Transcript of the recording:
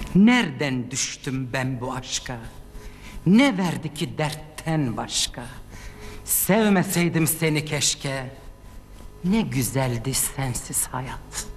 Nereden düştüm ben bu aşka? Ne verdi ki dertten başka? Sevmeseydim seni keşke. Ne güzeldi sensiz hayat.